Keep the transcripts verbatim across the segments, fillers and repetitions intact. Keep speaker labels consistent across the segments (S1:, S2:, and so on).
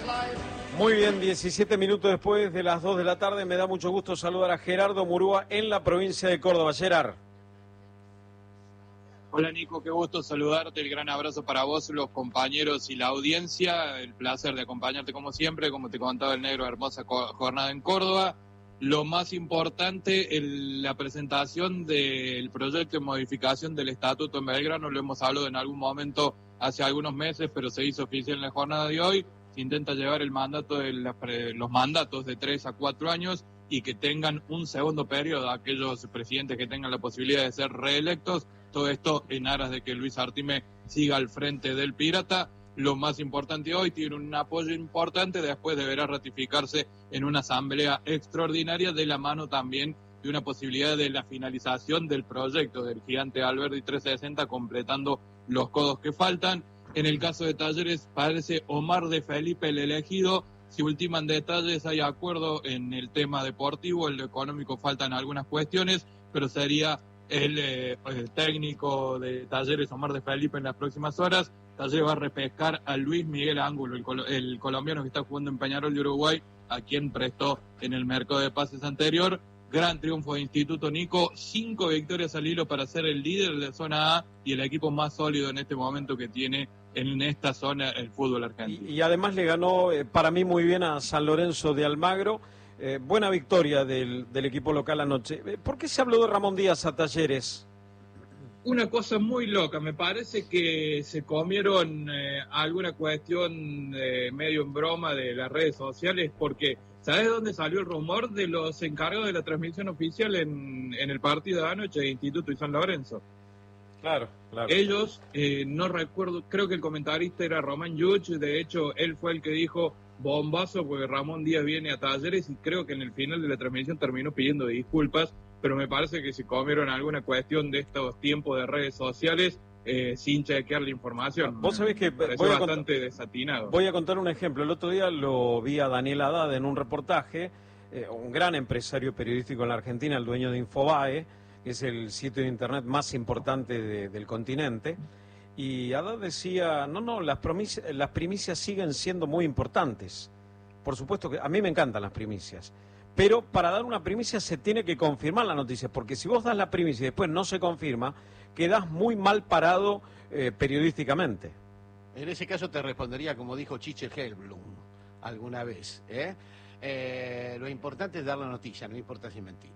S1: Muy bien, diecisiete minutos después de las dos de la tarde, me da mucho gusto saludar a Gerardo Murúa en la provincia de Córdoba. Gerard.
S2: Hola Nico, qué gusto saludarte, el gran abrazo para vos, los compañeros y la audiencia, el placer de acompañarte como siempre, como te contaba el negro, hermosa jornada en Córdoba. Lo más importante, el, la presentación del proyecto de modificación del estatuto en Belgrano, lo hemos hablado en algún momento hace algunos meses, pero se hizo oficial en la jornada de hoy. Se intenta llevar el mandato de la, los mandatos de tres a cuatro años y que tengan un segundo periodo aquellos presidentes que tengan la posibilidad de ser reelectos. Todo esto en aras de que Luis Artime siga al frente del Pirata. Lo más importante hoy, tiene un apoyo importante, después deberá ratificarse en una asamblea extraordinaria de la mano también de una posibilidad de la finalización del proyecto del gigante Alberdi trescientos sesenta, completando los codos que faltan. En el caso de Talleres parece Omar de Felipe el elegido. Si ultiman detalles, hay acuerdo en el tema deportivo, en lo económico faltan algunas cuestiones, pero sería el, eh, el técnico de Talleres, Omar de Felipe, en las próximas horas. Talleres va a repescar a Luis Miguel Ángulo, el, col el colombiano que está jugando en Peñarol de Uruguay, a quien prestó en el mercado de pases anterior. Gran triunfo de Instituto, Nico, cinco victorias al hilo para ser el líder de zona A y el equipo más sólido en este momento que tiene en esta zona el fútbol argentino.
S1: Y, y además le ganó, eh, para mí, muy bien a San Lorenzo de Almagro. Eh, buena victoria del, del equipo local anoche. ¿Por qué se habló de Ramón Díaz a Talleres?
S2: Una cosa muy loca, me parece que se comieron eh, alguna cuestión eh, medio en broma de las redes sociales, porque ¿sabes dónde salió el rumor de los encargados de la transmisión oficial en, en el partido de anoche de Instituto y San Lorenzo?
S1: Claro, claro.
S2: Ellos, eh, no recuerdo, creo que el comentarista era Román Yuch, de hecho él fue el que dijo bombazo porque Ramón Díaz viene a Talleres, y creo que en el final de la transmisión terminó pidiendo disculpas, pero me parece que se comieron alguna cuestión de estos tiempos de redes sociales eh, sin chequear la información.
S1: Vos sabés que
S2: me
S1: voy a
S2: bastante
S1: contar,
S2: desatinado.
S1: Voy a contar un ejemplo. El otro día lo vi a Daniel Haddad en un reportaje, eh, un gran empresario periodístico en la Argentina, el dueño de Infobae, que es el sitio de internet más importante de, del continente, y Haddad decía, no, no, las, las primicias siguen siendo muy importantes. Por supuesto que a mí me encantan las primicias, pero para dar una primicia se tiene que confirmar la noticia, porque si vos das la primicia y después no se confirma, quedás muy mal parado eh, periodísticamente.
S3: En ese caso te respondería como dijo Chiche Helblum alguna vez, ¿eh? Eh, lo importante es dar la noticia, no importa si es mentira.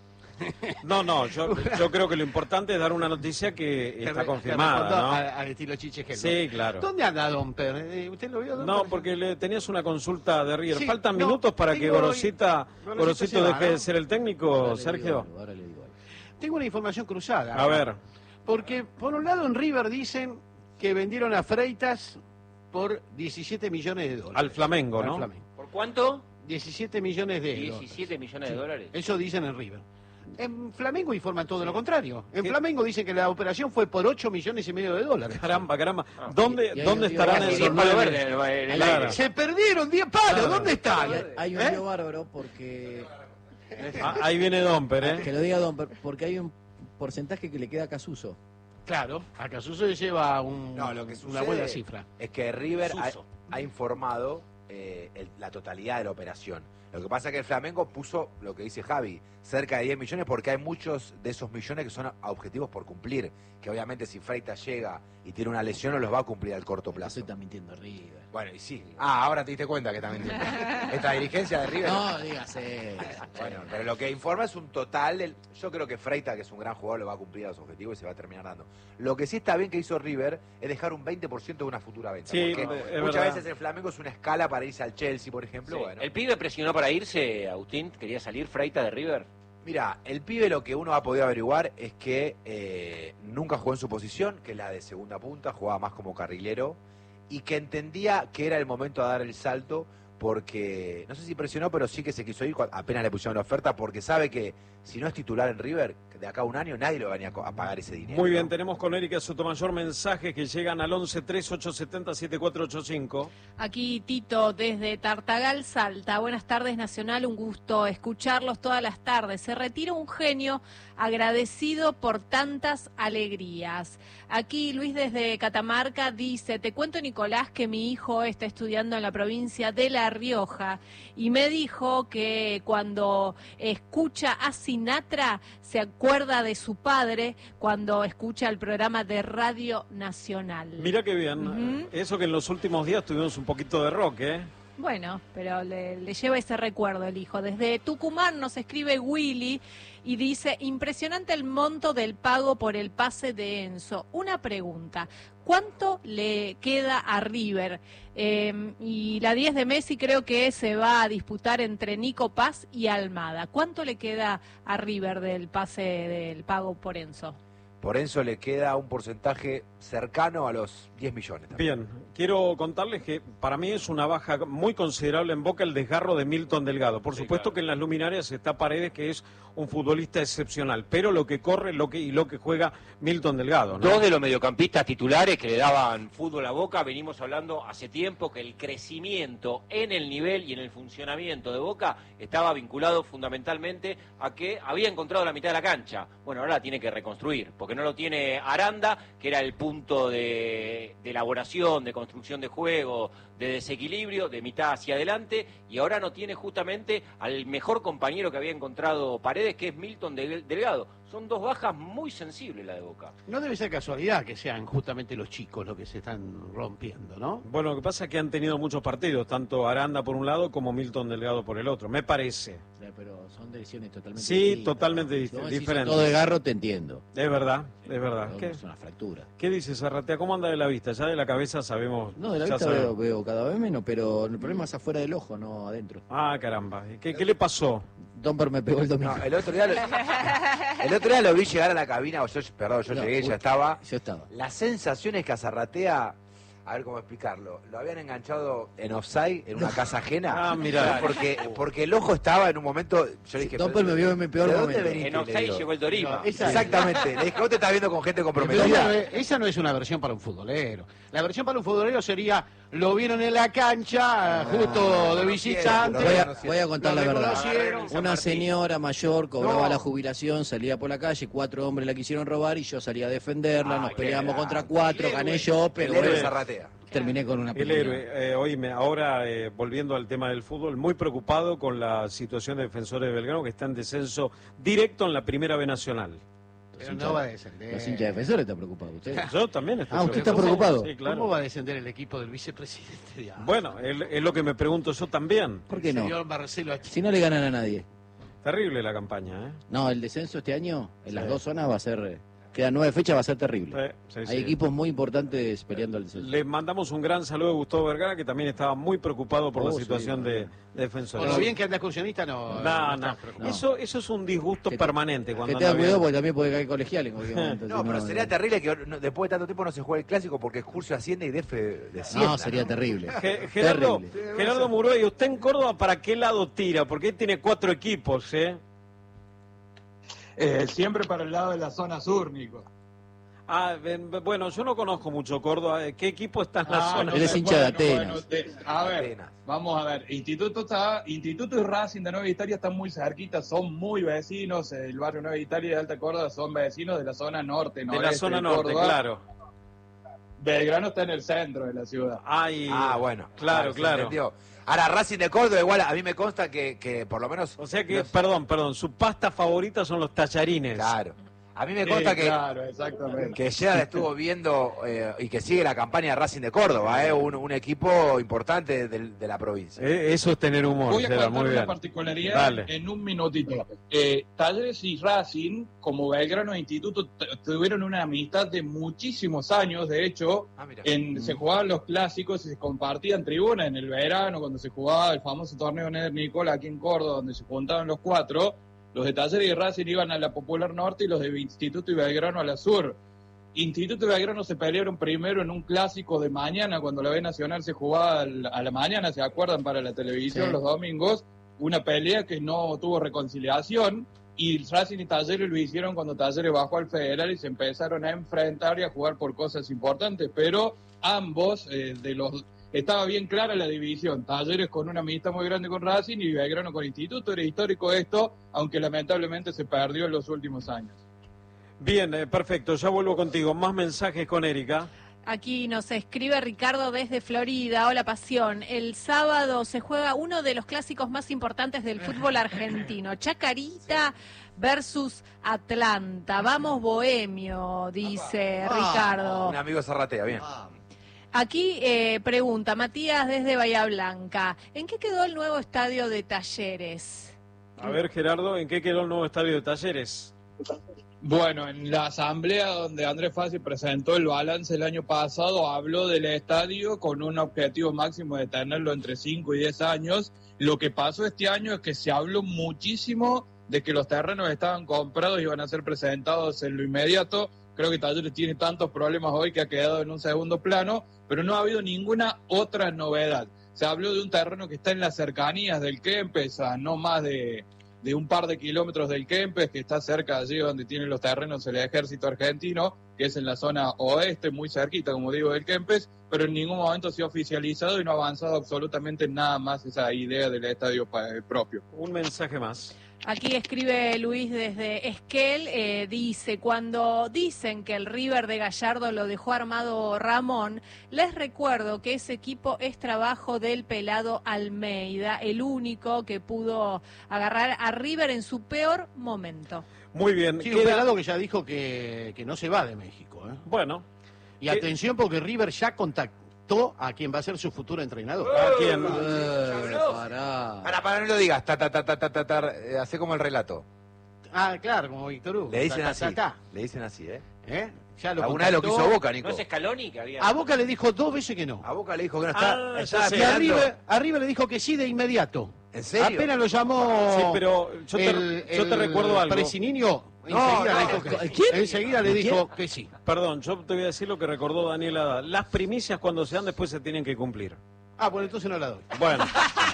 S1: No, no, yo, yo creo que lo importante es dar una noticia que está confirmada, ¿no?
S3: Al estilo Chiche Helblum.
S1: Sí, claro.
S3: ¿Dónde anda Domper? ¿Usted lo vio, Domper?
S1: No, porque le tenías una consulta de River.
S3: Sí,
S1: ¿Faltan
S3: no,
S1: minutos para que Gorosita,
S3: Gorosita
S1: Gorosito deje
S3: ¿no?
S1: de ser el técnico,
S4: Ahora
S1: Sergio?
S4: digo, ahora le digo algo.
S3: Tengo una información cruzada.
S1: A ver.
S3: Porque por un lado en River dicen que vendieron a Freitas por diecisiete millones de dólares.
S1: Al Flamengo, ¿no?
S3: Al Flamengo.
S5: ¿Por cuánto?
S3: diecisiete millones de dólares.
S5: diecisiete millones de
S3: Sí,
S5: dólares.
S3: eso dicen en River. En Flamengo informan todo lo contrario. En
S1: ¿Qué?
S3: Flamengo dicen que la operación fue por ocho millones y medio de dólares.
S1: Caramba, caramba. ¿Dónde,
S4: y hay
S1: ¿dónde
S4: un
S1: estarán
S4: lío
S1: esos
S5: diez
S1: nueve?
S5: palos verdes en el- en el
S1: Claro.
S5: aire.
S3: Se perdieron diez palos.
S1: Claro.
S3: ¿Dónde están?
S4: Y hay, hay un
S3: ¿Eh?
S4: lío bárbaro porque,
S1: Ah, ahí viene Domper, ¿eh?
S4: que lo diga Don, porque hay un porcentaje que le queda a Casuso.
S3: Claro, a Casuso le lleva un,
S6: No, lo que
S3: una
S6: sucede
S3: buena cifra.
S6: es que River ha,
S3: Suso.
S6: ha informado eh, el- la totalidad de la operación. Lo que pasa es que el Flamengo puso, lo que dice Javi, cerca de diez millones, porque hay muchos de esos millones que son a- a objetivos por cumplir, que obviamente si Freitas llega y tiene una lesión no los va a cumplir al corto
S4: Eso
S6: plazo.
S4: está mintiendo River.
S6: Bueno, y sí. Ah, ahora te diste cuenta que también tiene. Esta dirigencia de River.
S4: No, dígase.
S6: Bueno, pero lo que informa es un total del... Yo creo que Freitas, que es un gran jugador, lo va a cumplir a los objetivos y se va a terminar dando. Lo que sí está bien que hizo River es dejar un veinte por ciento de una futura venta.
S1: Sí,
S6: porque
S1: es
S6: muchas
S1: verdad.
S6: veces el Flamengo es una escala para irse al Chelsea, por ejemplo.
S5: Sí.
S6: Bueno,
S5: El pibe presionó para irse, Agustín, quería salir Freitas de River.
S6: mira, el pibe lo que uno ha podido averiguar es que eh, nunca jugó en su posición, que es la de segunda punta, jugaba más como carrilero, y que entendía que era el momento de dar el salto porque, no sé si presionó, pero sí que se quiso ir, apenas le pusieron la oferta, porque sabe que si no es titular en River, que de acá a un año nadie lo va a, venir a, a pagar ese dinero.
S1: Muy bien,
S6: ¿no?
S1: tenemos con Erika Sotomayor mensajes que llegan al once tres ocho siete cero siete cuatro ocho cinco.
S7: Aquí Tito desde Tartagal, Salta. Buenas tardes, Nacional, un gusto escucharlos todas las tardes. Se retira un genio agradecido por tantas alegrías. Aquí Luis desde Catamarca dice, te cuento, Nicolás, que mi hijo está estudiando en la provincia de La Rioja y me dijo que cuando escucha a Sinatra se acuerda de su padre cuando escucha el programa de Radio Nacional.
S1: Mira qué bien,
S7: Uh-huh.
S1: eso que en los últimos días tuvimos un poquito de rock, ¿eh?
S7: Bueno, pero le, le lleva ese recuerdo el hijo. Desde Tucumán nos escribe Willy y dice, impresionante el monto del pago por el pase de Enzo. Una pregunta, ¿cuánto le queda a River? Eh, y la diez de Messi creo que se va a disputar entre Nico Paz y Almada. ¿Cuánto le queda a River del pase del pago por Enzo?
S6: Por Enzo le queda un porcentaje cercano a los diez millones. También.
S1: Bien, quiero contarles que para mí es una baja muy considerable en Boca el desgarro de Milton Delgado. Por
S5: Sí,
S1: supuesto
S5: claro.
S1: que en las luminarias está Paredes, que es un futbolista excepcional, pero lo que corre lo que y lo que juega Milton Delgado, ¿no?
S5: Dos de los mediocampistas titulares que le daban fútbol a Boca, venimos hablando hace tiempo que el crecimiento en el nivel y en el funcionamiento de Boca estaba vinculado fundamentalmente a que había encontrado la mitad de la cancha. Bueno, ahora la tiene que reconstruir, porque no lo tiene Aranda, que era el punto de, de elaboración, de construcción de juego, de desequilibrio, de mitad hacia adelante, y ahora no tiene justamente al mejor compañero que había encontrado Paredes, que es Milton Delgado. Son dos bajas muy sensibles la de Boca.
S3: No debe ser casualidad que sean justamente los chicos los que se están rompiendo, ¿no?
S1: Bueno, lo que pasa es que han tenido muchos partidos, tanto Aranda por un lado como Milton Delgado por el otro, me parece.
S4: O sea, pero son decisiones totalmente
S1: Sí,
S4: distintas.
S1: totalmente
S4: Si
S1: dif-
S4: vos decís
S1: diferentes.
S4: todo de garro, te entiendo.
S1: Es verdad, es verdad.
S4: Pero
S1: ¿Qué,
S4: Es una fractura.
S1: qué dices, Arratea? ¿Cómo anda de la vista? Ya de la cabeza sabemos.
S4: No, de la
S1: ya
S4: vista
S1: sabemos.
S4: veo, veo cada vez menos, pero el problema es afuera del ojo, no adentro.
S1: Ah, caramba. ¿Y ¿Qué, qué le pasó?
S4: Domper me pegó el domingo.
S6: No, el otro día lo, el otro día lo vi llegar a la cabina, o yo, perdón, yo
S4: No,
S6: llegué,
S4: uy.
S6: ya estaba.
S4: Yo estaba.
S6: Las sensaciones que Azarratea, a ver cómo explicarlo, lo habían enganchado en offside en una casa ajena.
S1: Ah, mirá.
S6: Porque, porque el ojo estaba en un momento, yo le dije,
S4: Domper me vio en mi peor
S6: ¿de dónde
S4: momento.
S6: veniste?
S5: En
S6: Le
S5: offside
S6: digo.
S5: llegó el Dorima.
S3: No, esa-
S6: Exactamente, le dije, vos te estás viendo con gente
S3: Pero
S6: comprometida.
S3: esa, esa no es una versión para un futbolero. La versión para un futbolero sería, lo vieron en la cancha, justo de
S6: no
S3: visitante.
S6: quiero,
S4: Voy a,
S6: no sé.
S4: voy a contar
S3: Lo
S4: la verdad.
S3: reconocieron.
S5: San
S4: Una
S5: Martín.
S4: señora mayor cobraba
S3: No.
S4: la jubilación, salía por la calle, cuatro hombres la quisieron robar y yo salí a defenderla,
S5: Ay,
S4: nos
S5: qué
S4: peleamos
S5: grande.
S4: contra cuatro,
S3: El
S4: gané
S3: héroe.
S4: yo,
S6: El
S4: pero
S6: héroe de
S4: bueno,
S6: Zarratea.
S4: terminé con una
S1: El
S4: pelea.
S1: héroe, eh, oíme, ahora eh, volviendo al tema del fútbol, muy preocupado con la situación de Defensores de Belgrano, que está en descenso directo en la Primera B Nacional.
S3: Pero no va a descender.
S4: Los hinchas defensores están preocupados. ¿Usted?
S1: Yo también estoy
S4: Ah, ¿usted está
S1: preocupado.
S4: preocupado?
S1: Sí, claro.
S3: ¿Cómo va a descender el equipo del vicepresidente de A?
S1: Bueno, es, es lo que me pregunto yo también.
S4: ¿Por qué no?
S3: Señor Marcelo Ach-
S4: Si no le ganan a nadie.
S1: Terrible la campaña, ¿eh?
S4: No, el descenso este año en las
S1: Sí.
S4: dos zonas va a ser, eh, quedan nueve fechas, va a ser terrible.
S1: Eh, sí,
S4: Hay
S1: sí.
S4: equipos muy importantes peleando el descenso.
S1: Le mandamos un gran saludo a Gustavo Vergara, que también estaba muy preocupado por
S4: Oh,
S1: la
S4: sí,
S1: situación de,
S4: bueno.
S1: de
S3: Con
S1: Defensores.
S3: lo bien que anda excursionista, no.
S1: No,
S3: no
S1: no.
S3: estás preocupado.
S1: Eso, eso es un disgusto
S4: Que te-
S1: permanente. Cuando
S4: Que tenga
S1: anda
S4: cuidado
S1: bien.
S4: porque también puede caer colegial en cualquier momento.
S6: No,
S4: si
S6: pero sería terrible que no- después de tanto tiempo no se juegue el clásico porque Excursio asciende y Defe descienda.
S4: No, sería terrible.
S1: Ge- Gerardo,
S4: Terrible.
S1: Gerardo Muruey, ¿usted en Córdoba para qué lado tira? Porque él tiene cuatro equipos, ¿eh?
S2: Eh, siempre para el lado de la zona sur, Nico.
S1: Ah, ven- bueno, yo no conozco mucho Córdoba. ¿Qué equipo está en la
S2: Ah,
S1: zona?
S4: Él es
S2: sé,
S4: hincha de
S2: bueno,
S4: Atenas.
S2: bueno, de- a ver,
S6: Atenas.
S2: vamos a ver. Instituto está, Instituto y Racing de Nueva Italia están muy cerquitas, son muy vecinos. El barrio Nueva Italia y de Alta Córdoba son vecinos de la zona norte,
S1: De
S2: noreste
S1: la zona
S2: de
S1: norte,
S2: Córdoba.
S1: claro.
S2: Belgrano está en el centro de la ciudad.
S1: Ay,
S6: Ah, bueno.
S1: Claro,
S6: se
S1: claro.
S6: entendió. Ahora, Racing de Córdoba, igual a mí me consta que, que por lo menos...
S1: O sea que,
S6: los-
S1: perdón, perdón, su pasta favorita son los tallarines.
S6: Claro. A mí me consta
S2: Sí,
S6: que,
S2: claro, exactamente.
S6: que Gerard estuvo viendo eh, y que sigue la campaña de Racing de Córdoba, eh, un, un equipo importante del- de la provincia.
S1: Eh, eso es tener humor,
S2: Voy a
S1: Gerard,
S2: contar
S1: muy
S2: una
S1: bien.
S2: particularidad
S1: Dale.
S2: en un minutito. Eh, Talleres y Racing, como Belgrano e Instituto, t- tuvieron una amistad de muchísimos años. De hecho,
S6: Ah, mira.
S2: en, se jugaban los clásicos y se compartían tribunas en el verano, cuando se jugaba el famoso torneo Neder Nicola aquí en Córdoba, donde se juntaban los cuatro. Los de Talleres y Racing iban a la Popular Norte y los de Instituto y Belgrano a la Sur. Instituto y Belgrano se pelearon primero en un clásico de mañana, cuando la B Nacional se jugaba al- a la mañana, ¿se acuerdan? Para la televisión
S4: Sí.
S2: los domingos. Una pelea que no tuvo reconciliación. y Racing y Talleres lo hicieron cuando Talleres bajó al Federal y se empezaron a enfrentar y a jugar por cosas importantes, pero ambos, eh, de los estaba bien clara la división, Talleres con una amistad muy grande con Racing y Belgrano con Instituto, era histórico esto, aunque lamentablemente se perdió en los últimos años.
S1: Bien, eh, perfecto, ya vuelvo contigo, más mensajes con Erika.
S7: Aquí nos escribe Ricardo desde Florida. Hola, Pasión. El sábado se juega uno de los clásicos más importantes del fútbol argentino. Chacarita versus Atlanta. Vamos, Bohemio, dice Ricardo.
S6: Un amigo Zarratea, bien.
S7: Aquí eh, pregunta Matías desde Bahía Blanca. ¿En qué quedó el nuevo estadio de Talleres?
S1: A ver, Gerardo, ¿en qué quedó el nuevo estadio de Talleres?
S2: Bueno, en la asamblea donde Andrés Fassi presentó el balance el año pasado, habló del estadio con un objetivo máximo de tenerlo entre cinco y diez años. Lo que pasó este año es que se habló muchísimo de que los terrenos estaban comprados y iban a ser presentados en lo inmediato. Creo que Talleres tiene tantos problemas hoy que ha quedado en un segundo plano, pero no ha habido ninguna otra novedad. Se habló de un terreno que está en las cercanías del Kempes, a no más de... de un par de kilómetros del Kempes, que está cerca de allí donde tienen los terrenos el ejército argentino, que es en la zona oeste, muy cerquita, como digo, del Kempes, pero en ningún momento se ha oficializado y no ha avanzado absolutamente nada más esa idea del estadio propio.
S1: Un mensaje más.
S7: Aquí escribe Luis desde Esquel, eh, dice, cuando dicen que el River de Gallardo lo dejó armado Ramón, les recuerdo que ese equipo es trabajo del pelado Almeida, el único que pudo agarrar a River en su peor momento.
S1: Muy bien.
S3: Sí, un pelado que ya dijo que, que no se va de México. ¿eh?
S1: Bueno.
S3: Y atención porque River ya contactó a quien va a ser su futuro entrenador.
S1: ¿A quién?
S4: Eh, pará.
S6: Para, para, no lo digas, ta, ta, ta, ta, ta, ta, ta, eh, hace como el relato.
S3: Ah, claro, como Víctor Hugo.
S6: Le dicen
S3: Ta, ta,
S6: así,
S3: ta, ta.
S6: le dicen así, ¿eh?
S3: ¿Eh? Ya lo
S6: Alguna vez lo
S3: contactó.
S6: quiso Boca, Nico.
S5: ¿No es Scaloni que había?
S3: A Boca le dijo dos veces que no.
S6: A Boca le dijo que no está,
S1: Ah,
S6: estaba
S1: ya sé.
S3: Y
S6: esperando.
S3: arriba, arriba le dijo que sí de inmediato.
S6: ¿En serio?
S3: Apenas lo llamó
S1: Sí, pero yo te,
S3: el,
S1: yo te
S3: el
S1: recuerdo algo.
S3: Presininio,
S6: No,
S3: enseguida
S6: no,
S3: le dijo que
S4: ¿quién?
S3: Enseguida le
S4: ¿Quién?
S3: dijo que sí.
S1: Perdón, yo te voy a decir lo que recordó Daniel Haddad. Las primicias cuando se dan después se tienen que cumplir.
S3: Ah, bueno, entonces no la doy.
S1: Bueno.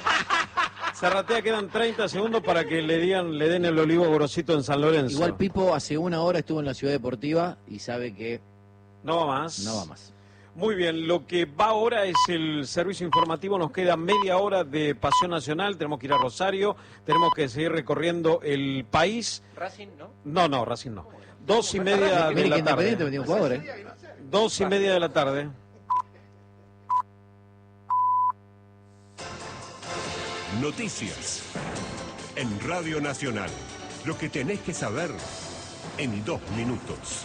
S1: Zarratea, quedan treinta segundos para que le digan, le den el olivo grosito en San Lorenzo.
S4: Igual Pipo hace una hora estuvo en la Ciudad Deportiva y sabe que
S1: No va más.
S4: no va más.
S1: Muy bien, lo que va ahora es el servicio informativo, nos queda media hora de Pasión Nacional, tenemos que ir a Rosario, tenemos que seguir recorriendo el país.
S5: Racing, ¿no?
S1: No, no, Racing no. Dos y media de
S4: Miren que
S1: la
S4: Independiente
S1: tarde.
S4: vendió un jugador, ¿eh?
S1: Dos y media de la tarde.
S8: Noticias en Radio Nacional. Lo que tenés que saber en dos minutos.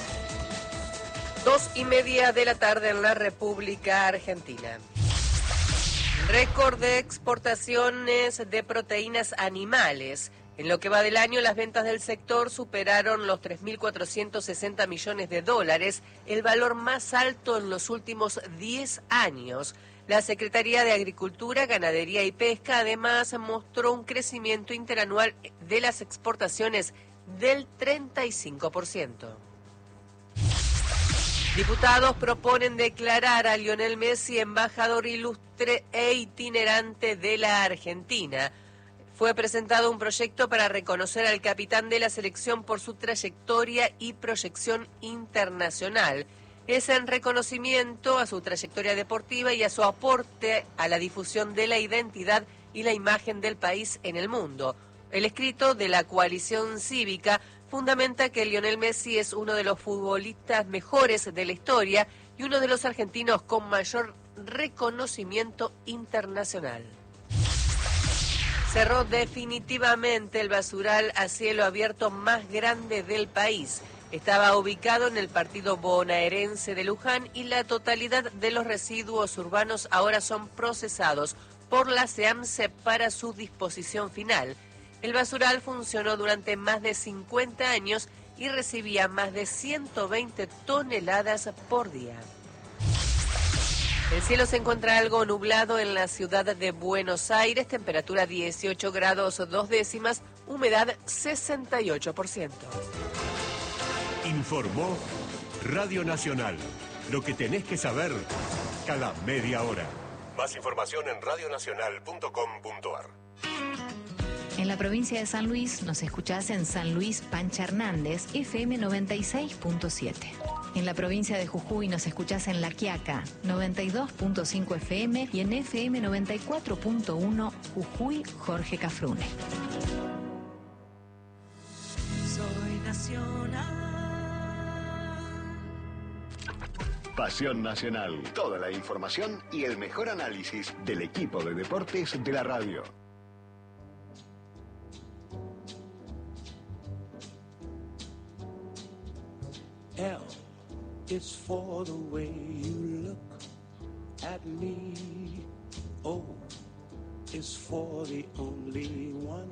S9: Dos y media de la tarde en la República Argentina. Récord de exportaciones de proteínas animales. En lo que va del año, las ventas del sector superaron los tres mil cuatrocientos sesenta millones de dólares, el valor más alto en los últimos diez años. La Secretaría de Agricultura, Ganadería y Pesca además mostró un crecimiento interanual de las exportaciones del treinta y cinco por ciento. Diputados proponen declarar a Lionel Messi embajador ilustre e itinerante de la Argentina. Fue presentado un proyecto para reconocer al capitán de la selección por su trayectoria y proyección internacional. Es en reconocimiento a su trayectoria deportiva y a su aporte a la difusión de la identidad y la imagen del país en el mundo. El escrito de la coalición cívica fundamenta que Lionel Messi es uno de los futbolistas mejores de la historia y uno de los argentinos con mayor reconocimiento internacional. Cerró definitivamente el basural a cielo abierto más grande del país. Estaba ubicado en el partido bonaerense de Luján y la totalidad de los residuos urbanos ahora son procesados por la SEAMSE para su disposición final. El basural funcionó durante más de cincuenta años y recibía más de ciento veinte toneladas por día. El cielo se encuentra algo nublado en la ciudad de Buenos Aires, temperatura dieciocho grados dos décimas, humedad sesenta y ocho por ciento.
S8: Informó Radio Nacional. Lo que tenés que saber cada media hora. Más información en radionacional punto com punto ar.
S10: En la provincia de San Luis nos escuchás en San Luis Pancha Hernández, F M noventa y seis punto siete. En la provincia de Jujuy nos escuchás en La Quiaca, noventa y dos punto cinco F M y en F M noventa y cuatro punto uno Jujuy Jorge Cafrune.
S11: Soy nacional.
S8: Pasión Nacional. Toda la información y el mejor análisis del equipo de deportes de la radio.
S11: L is for the way you look at me. O is for the only one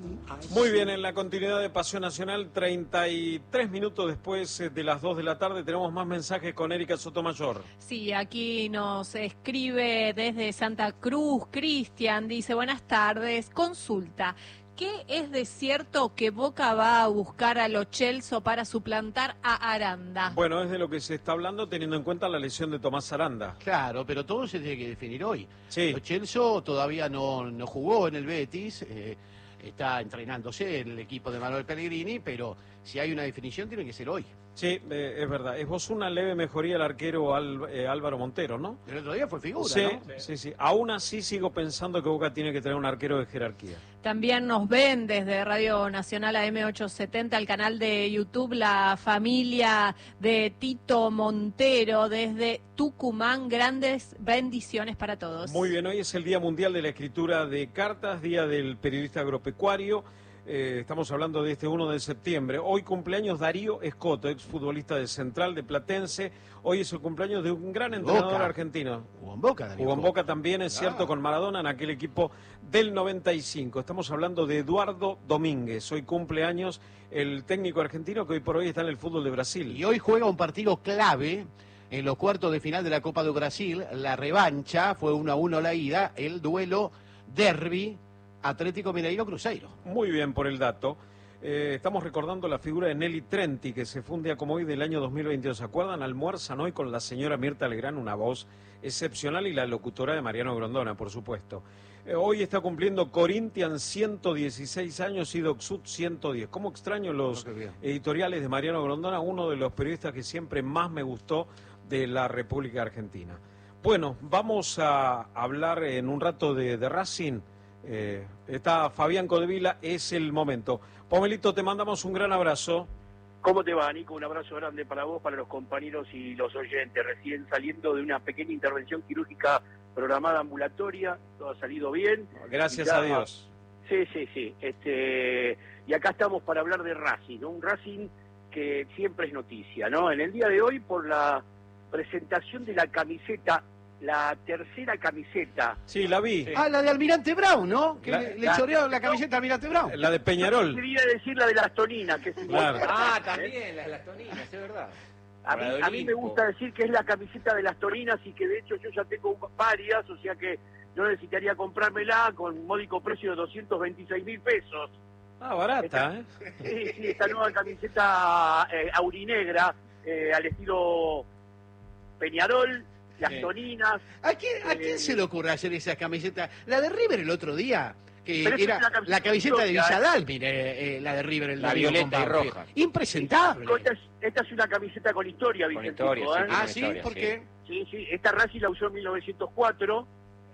S11: I
S1: Muy bien, en la continuidad de Pasión Nacional, treinta y tres minutos después de las dos de la tarde, tenemos más mensajes con Erika Sotomayor.
S7: Sí, aquí nos escribe desde Santa Cruz, Cristian, dice, buenas tardes, consulta. ¿Qué es de cierto que Boca va a buscar a Lo Celso para suplantar a Aranda?
S1: Bueno, es de lo que se está hablando teniendo en cuenta la lesión de Tomás Aranda.
S3: Claro, pero todo se tiene que definir hoy.
S1: Sí.
S3: Lo Celso todavía no, no jugó en el Betis, eh, está entrenándose en el equipo de Manuel Pellegrini, pero si hay una definición tiene que ser hoy.
S1: Sí, eh, es verdad. Es vos una leve mejoría el arquero Al- eh, Álvaro Montero, ¿no?
S3: El otro día fue figura,
S1: Sí,
S3: ¿no?
S1: sí, sí. Aún así sigo pensando que Boca tiene que tener un arquero de jerarquía.
S7: También nos ven desde Radio Nacional A M ochocientos setenta, el canal de YouTube, la familia de Tito Montero desde Tucumán. Grandes bendiciones para todos.
S1: Muy bien, hoy es el Día Mundial de la Escritura de Cartas, Día del Periodista Agropecuario. Eh, estamos hablando de este uno de septiembre. Hoy cumpleaños Darío Escoto, exfutbolista de Central, de Platense. Hoy es el cumpleaños de un gran entrenador
S3: Boca.
S1: argentino.
S3: Jugó en Boca, Darío
S1: Jugó en
S3: Escoto.
S1: Boca también, es
S3: Ah.
S1: cierto, con Maradona en aquel equipo del noventa y cinco. Estamos hablando de Eduardo Domínguez. Hoy cumpleaños el técnico argentino que hoy por hoy está en el fútbol de Brasil.
S3: Y hoy juega un partido clave en los cuartos de final de la Copa de Brasil. La revancha fue uno a uno la ida, el duelo derbi Atlético Mineiro Cruzeiro.
S1: Muy bien por el dato. Eh, estamos recordando la figura de Nelly Trenti, que se fue un día como hoy del año dos mil veintidós. ¿Se acuerdan? Almuerzan hoy con la señora Mirta Legrand, una voz excepcional, y la locutora de Mariano Grondona, por supuesto. Eh, hoy está cumpliendo Corinthians ciento dieciséis años y Docsud ciento diez. ¿Cómo extraño los editoriales de Mariano Grondona? Uno de los periodistas que siempre más me gustó de la República Argentina. Bueno, vamos a hablar en un rato de, de Racing. Eh, está Fabián Codevila, es el momento. Pomelito, te mandamos un gran abrazo.
S12: ¿Cómo te va, Nico? Un abrazo grande para vos, para los compañeros y los oyentes. Recién saliendo de una pequeña intervención quirúrgica programada ambulatoria, todo ha salido bien.
S1: Gracias
S12: ya,
S1: a Dios.
S12: Sí, sí, sí. Este, y acá estamos para hablar de Racing, ¿no? Un Racing que siempre es noticia, ¿no? En el día de hoy, por la presentación de la camiseta, la tercera camiseta.
S1: Sí, la vi.
S3: Ah, la de Almirante Brown, ¿no? Que
S1: La-
S3: le, le
S12: la-
S3: chorearon la camiseta a Almirante Brown.
S1: La de Peñarol.
S12: Quería decir la de las toninas, que es
S1: Claro.
S5: Ah, también, las latoninas, es verdad.
S12: A mí, a mí me gusta decir que es la camiseta de las torinas y que de hecho yo ya tengo varias, o sea que yo necesitaría comprármela con un módico precio de doscientos veintiséis mil pesos.
S1: Ah, barata, ¿eh?
S12: Sí, sí, esta nueva camiseta eh, aurinegra, eh, al estilo Peñarol, las
S3: Sí.
S12: toninas.
S3: ¿A quién, ¿A quién
S12: Eh,
S3: se le ocurre hacer esa camiseta? La de River el otro día, que
S12: Pero esa
S3: era
S12: es una camiseta
S3: la camiseta de
S12: propia,
S3: Villadal, mire, eh, la de River el
S5: La
S3: domingo
S5: violeta
S3: con
S5: y
S3: Banfield.
S5: roja.
S3: Impresentable.
S12: Esta es, esta es una camiseta con historia,
S5: Con
S12: Vicentico,
S5: historia, sí,
S12: ¿eh?
S5: con
S3: Ah, ¿sí?
S5: historia,
S3: ¿Por
S5: sí.
S3: qué?
S12: Sí, sí, esta Racing la usó en mil novecientos cuatro,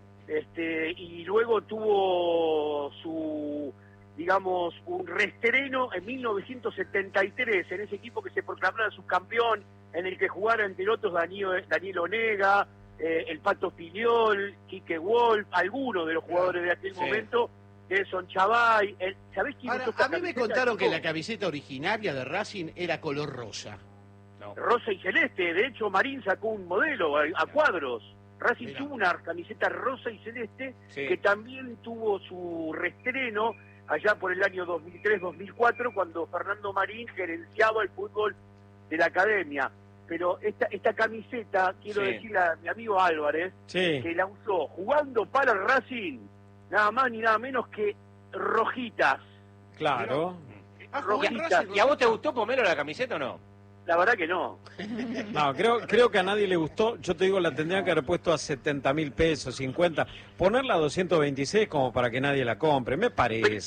S12: este, y luego tuvo su, digamos, un reestreno en mil novecientos setenta y tres, en ese equipo que se proclamara subcampeón, en el que jugara entre otros Daniel, Daniel Onega, eh, el Pato Filiol, Quique Wolf, algunos de los jugadores de aquel
S3: Sí.
S12: momento, Nelson Chavay. El, ¿Sabés quién
S3: Ahora,
S12: usó esta
S3: a mí me
S12: camiseta,
S3: contaron que
S12: Nico?
S3: la camiseta originaria de Racing era color rosa.
S5: No.
S12: Rosa y celeste, de hecho Marín sacó un modelo a, a cuadros. Racing
S3: Mirá.
S12: tuvo una camiseta rosa y celeste
S5: Sí.
S12: que también tuvo su reestreno allá por el año dos mil tres dos mil cuatro cuando Fernando Marín gerenciaba el fútbol de la academia. Pero esta esta camiseta, quiero
S5: Sí.
S12: decirle a mi amigo Álvarez,
S1: Sí.
S12: que la usó jugando para el Racing, nada más ni nada menos que rojitas.
S1: Claro.
S3: Ah, jugó en
S12: Rojita.
S3: Racing,
S5: ¿Y a vos te gustó, Pomelo, la camiseta o no?
S12: La verdad que no.
S1: No, creo, creo que a nadie le gustó. Yo te digo, la tendrían que haber puesto a setenta mil pesos, cincuenta. Ponerla a doscientos veintiséis como para que nadie la compre, me parece.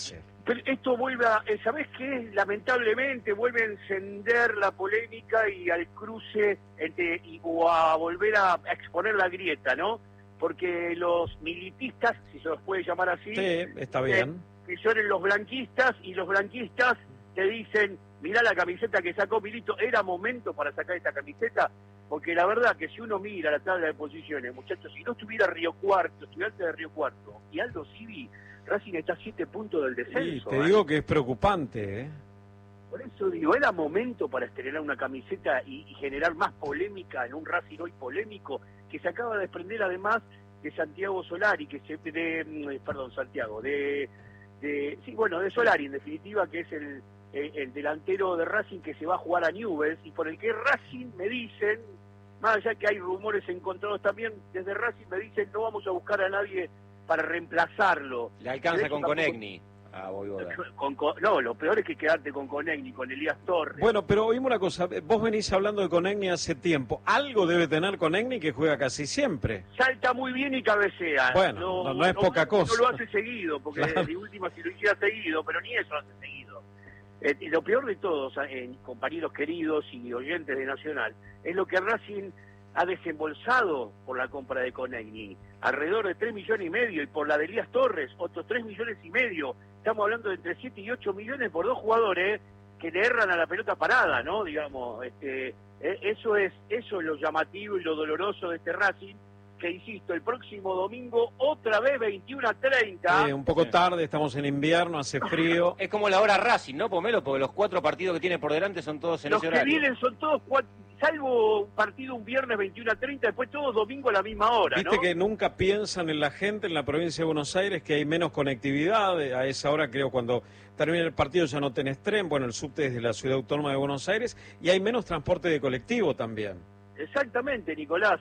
S12: Pero esto vuelve a, eh, ¿sabés qué? Lamentablemente vuelve a encender la polémica y al cruce entre, y, o a volver a, a exponer la grieta, ¿no? Porque los militistas, si se los puede llamar así,
S1: Sí, está bien.
S12: eh, que son los blanquistas, y los blanquistas te dicen, mirá la camiseta que sacó Milito, ¿era momento para sacar esta camiseta? Porque la verdad que si uno mira la tabla de posiciones, muchachos, si no estuviera Río Cuarto, estudiante de Río Cuarto y Aldo Civi, Racing está a siete puntos del descenso.
S1: Sí, te
S12: ¿eh?
S1: digo que es preocupante, ¿eh?
S12: Por eso digo, era momento para estrenar una camiseta y, y generar más polémica en un Racing hoy polémico, que se acaba de desprender además de Santiago Solari, que se, de, perdón, Santiago, de, de, sí, bueno, de Solari en definitiva, que es el, el, el delantero de Racing que se va a jugar a Newell's, y por el que Racing me dicen, más allá que hay rumores encontrados también, desde Racing me dicen, no vamos a buscar a nadie para reemplazarlo.
S5: Le alcanza con
S12: tampoco...
S5: Conegni a Boivoda.
S12: Con, con, no, lo peor es que quedarte con Conegni, con Elías Torres.
S1: Bueno, pero oímos una cosa, vos venís hablando de Conegni hace tiempo. Algo debe tener Conegni, que juega casi siempre.
S12: Salta muy bien y cabecea.
S1: Bueno, no, no, no es poca cosa.
S12: No lo hace seguido, porque
S1: Claro.
S12: de última si lo hiciera seguido, pero ni eso lo hace seguido. Eh, y lo peor de todos, eh, compañeros queridos y oyentes de Nacional, es lo que Racing ha desembolsado por la compra de Conegni, alrededor de tres millones y medio, y por la de Elías Torres, otros tres millones y medio. Estamos hablando de entre siete y ocho millones por dos jugadores que le erran a la pelota parada, ¿no? Digamos, este, eh, eso es eso es lo llamativo y lo doloroso de este Racing, que insisto, el próximo domingo otra vez veintiuno a treinta.
S1: Eh, un poco tarde, estamos en invierno, hace frío.
S5: Es como la hora Racing, ¿no, Pomelo? Porque los cuatro partidos que tiene por delante son todos en
S12: Los
S5: ese
S12: que
S5: horario.
S12: vienen son todos cuatro, salvo un partido un viernes veintiuno a treinta, después todos domingo a la misma hora,
S1: Viste
S12: ¿no?
S1: que nunca piensan en la gente en la provincia de Buenos Aires, que hay menos conectividad. A esa hora, creo, cuando termina el partido ya no tenés tren. Bueno, el subte es de la Ciudad Autónoma de Buenos Aires, y hay menos transporte de colectivo también.
S12: Exactamente, Nicolás.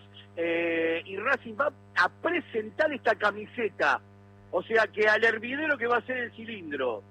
S12: Eh, y Racing va a presentar esta camiseta. O sea que al hervidero que va a ser el cilindro,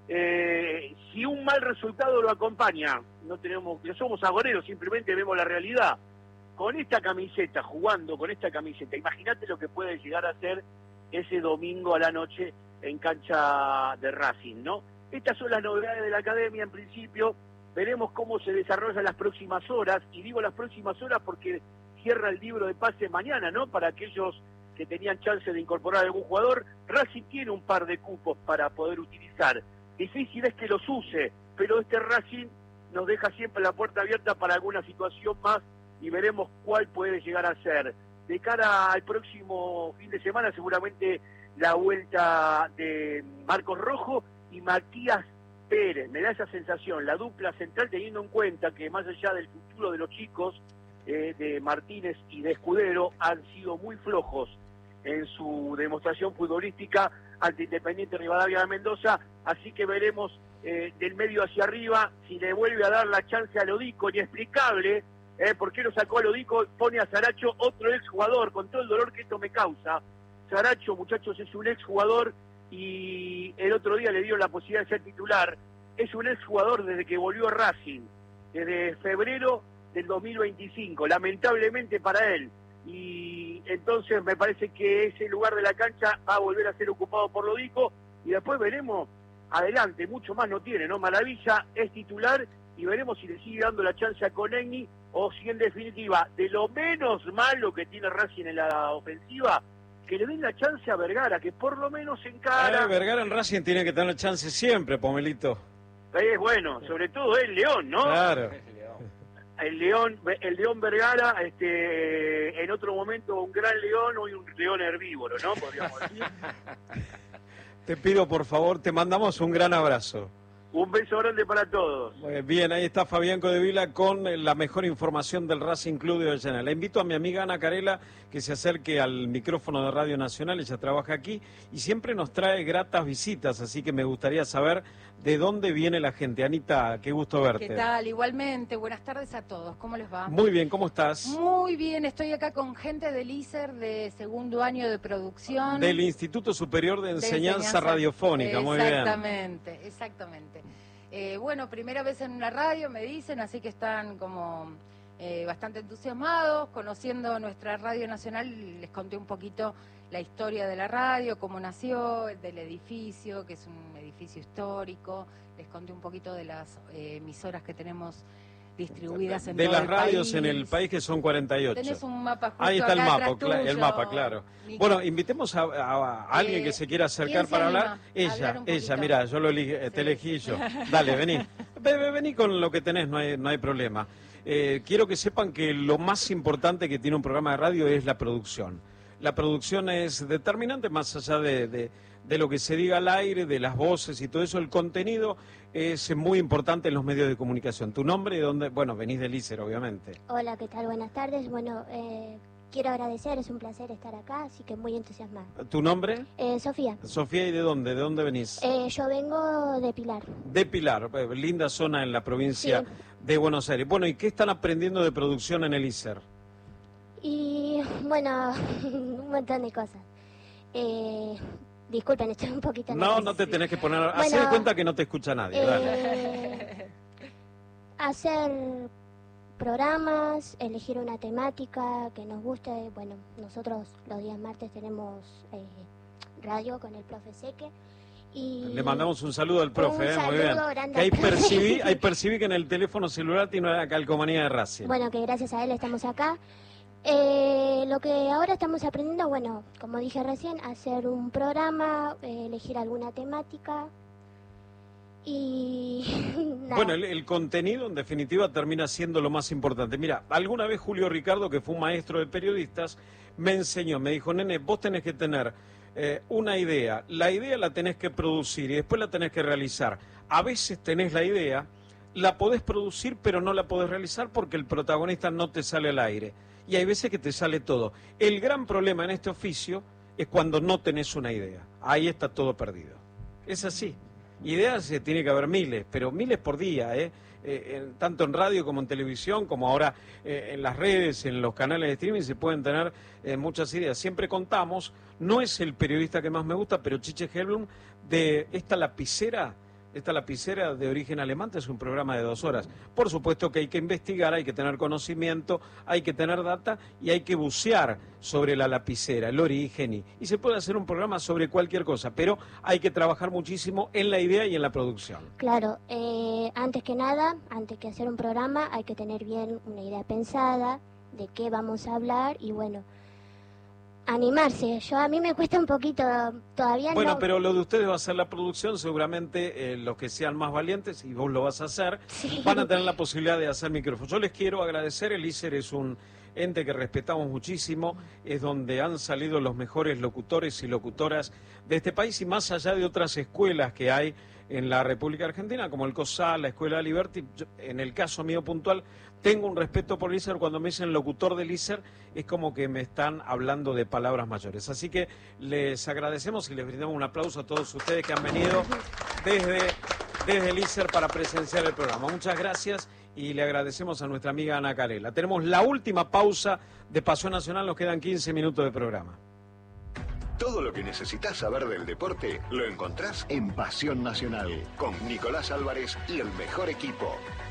S12: eh, si un mal resultado lo acompaña, no tenemos, no somos agoreros, simplemente vemos la realidad. Con esta camiseta, jugando con esta camiseta, imagínate lo que puede llegar a ser ese domingo a la noche en cancha de Racing, ¿no? Estas son las novedades de la academia en principio. Veremos cómo se desarrollan las próximas horas, y digo las próximas horas porque cierra el libro de pases mañana, ¿no? Para aquellos que tenían chance de incorporar a algún jugador, Racing tiene un par de cupos para poder utilizar. Difícil es que los use, pero este Racing nos deja siempre la puerta abierta para alguna situación más, y veremos cuál puede llegar a ser. De cara al próximo fin de semana, seguramente la vuelta de Marcos Rojo y Matías Pérez. Me da esa sensación, la dupla central, teniendo en cuenta que más allá del futuro de los chicos, eh, de Martínez y de Escudero, han sido muy flojos en su demostración futbolística ante Independiente Rivadavia de Mendoza, así que veremos eh, del medio hacia arriba si le vuelve a dar la chance a Lodico, inexplicable, eh, por qué lo sacó a Lodico, pone a Saracho, otro exjugador, con todo el dolor que esto me causa. Saracho, muchachos, es un exjugador y el otro día le dieron la posibilidad de ser titular. Es un exjugador desde que volvió a Racing, desde febrero del dos mil veinticinco, lamentablemente para él. Y entonces me parece que ese lugar de la cancha va a volver a ser ocupado por Lodico, y después veremos adelante, mucho más no tiene, ¿no? Maravilla es titular, y veremos si le sigue dando la chance a Conegni, o si en definitiva, de lo menos malo que tiene Racing en la ofensiva, que le den la chance a Vergara, que por lo menos encara.
S1: Eh, Vergara en Racing tiene que tener chance siempre, Pomelito.
S12: Es bueno, sobre todo el León, ¿no?
S1: Claro.
S12: El León, el León Vergara, este, en otro momento un gran león, hoy un león herbívoro, ¿no? Podríamos decir.
S1: Te pido, por favor, te mandamos un gran abrazo.
S12: Un beso grande para todos.
S1: Bien, ahí está Fabián Codevila con la mejor información del Racing Club de Avellaneda. Le invito a mi amiga Ana Carela que se acerque al micrófono de Radio Nacional, ella trabaja aquí y siempre nos trae gratas visitas, así que me gustaría saber de dónde viene la gente. Anita, qué gusto verte.
S13: ¿Qué tal? Igualmente, buenas tardes a todos. ¿Cómo les va?
S1: Muy bien, ¿cómo estás?
S13: Muy bien, estoy acá con gente del I S E R de segundo año de producción.
S1: Del Instituto Superior de Enseñanza,
S13: de Enseñanza
S1: Radiofónica, muy bien.
S13: Exactamente, exactamente. Eh, bueno, primera vez en una radio, me dicen, así que están como eh, bastante entusiasmados, conociendo nuestra Radio Nacional. Les conté un poquito la historia de la radio, cómo nació, del edificio, que es un edificio histórico. Les conté un poquito de las eh, emisoras que tenemos distribuidas en
S1: de
S13: todo
S1: las
S13: el
S1: radios
S13: país.
S1: en el país, que son cuarenta y ocho.
S13: Tenés un mapa justo
S1: Ahí está el
S13: acá
S1: mapa,
S13: atrás
S1: cla- el
S13: tuyo,
S1: mapa, claro.
S13: Nico.
S1: Bueno, invitemos a, a- a alguien
S13: Eh,
S1: que se quiera acercar
S13: ¿quién se
S1: para
S13: anima
S1: hablar.
S13: a
S1: Ella,
S13: hablar un
S1: ella,
S13: poquito?
S1: mira, yo lo elige, eh, te elegí yo. Dale, vení. Ve- ve- vení con lo que tenés, no hay, no hay problema. Eh, quiero que sepan que lo más importante que tiene un programa de radio es la producción. La producción es determinante, más allá de, de- de lo que se diga al aire, de las voces y todo eso. El contenido es muy importante en los medios de comunicación. ¿Tu nombre y dónde? Bueno, venís del ISER, obviamente.
S14: Hola, ¿qué tal? Buenas tardes. Bueno, eh, quiero agradecer, es un placer estar acá, así que muy entusiasmada.
S1: ¿Tu nombre?
S14: Eh, Sofía,
S1: Sofía, ¿y de dónde? ¿De dónde venís?
S14: eh, yo vengo de Pilar.
S1: De Pilar, eh, linda zona en la provincia de Buenos Aires. Bueno, ¿y qué están aprendiendo de producción en el ISER?
S14: Y bueno, un montón de cosas. Eh, disculpen, estoy un poquito
S1: No,
S14: nerviosa.
S1: no te tenés que poner...
S14: Bueno,
S1: Hacé de cuenta que no te escucha nadie, dale.
S14: Eh, hacer programas, elegir una temática que nos guste. Bueno, nosotros los días martes tenemos eh, radio con el profe Seque. Y
S1: Le mandamos un saludo al profe,
S14: Un
S1: eh, muy
S14: saludo
S1: bien.
S14: grande
S1: Que ahí
S14: al profe.
S1: percibí, ahí percibí que en el teléfono celular tiene una calcomanía de Racing.
S14: Bueno, que gracias a él estamos acá. Eh, lo que ahora estamos aprendiendo, bueno, como dije recién, hacer un programa, eh, elegir alguna temática y nada.
S1: Bueno, el, el contenido en definitiva termina siendo lo más importante. Mira, alguna vez Julio Ricardo, que fue un maestro de periodistas, me enseñó, me dijo, nene, vos tenés que tener eh, una idea, la idea la tenés que producir y después la tenés que realizar. A veces tenés la idea, la podés producir pero no la podés realizar porque el protagonista no te sale al aire. Y hay veces que te sale todo. El gran problema en este oficio es cuando no tenés una idea. Ahí está todo perdido. Es así. Ideas se tiene que haber miles, pero miles por día, ¿eh? Eh, en- tanto en radio como en televisión, como ahora eh, en las redes, en los canales de streaming, se pueden tener eh, muchas ideas. Siempre contamos, no es el periodista que más me gusta, pero Chiche Helblum, de esta lapicera, esta lapicera de origen alemán, es un programa de dos horas. Por supuesto que hay que investigar, hay que tener conocimiento, hay que tener data y hay que bucear sobre la lapicera, el origen, y, y se puede hacer un programa sobre cualquier cosa, pero hay que trabajar muchísimo en la idea y en la producción.
S14: Claro, eh, antes que nada, antes que hacer un programa, hay que tener bien una idea pensada de qué vamos a hablar y bueno, animarse. Yo a mí me cuesta un poquito, todavía
S1: Bueno,
S14: no.
S1: pero lo de ustedes va a ser la producción, seguramente eh, los que sean más valientes, y vos lo vas a hacer, van a tener la posibilidad de hacer micrófonos. Yo les quiero agradecer, el ISER es un ente que respetamos muchísimo, es donde han salido los mejores locutores y locutoras de este país, y más allá de otras escuelas que hay en la República Argentina, como el COSAL, la Escuela de Liberty. Yo, en el caso mío puntual, tengo un respeto por el ISER. Cuando me dicen locutor del ISER, es como que me están hablando de palabras mayores. Así que les agradecemos y les brindamos un aplauso a todos ustedes que han venido desde, desde el ISER para presenciar el programa. Muchas gracias y le agradecemos a nuestra amiga Ana Carela. Tenemos la última pausa de Pasión Nacional, nos quedan quince minutos de programa.
S8: Todo lo que necesitas saber del deporte lo encontrás en Pasión Nacional con Nicolás Álvarez y el mejor equipo.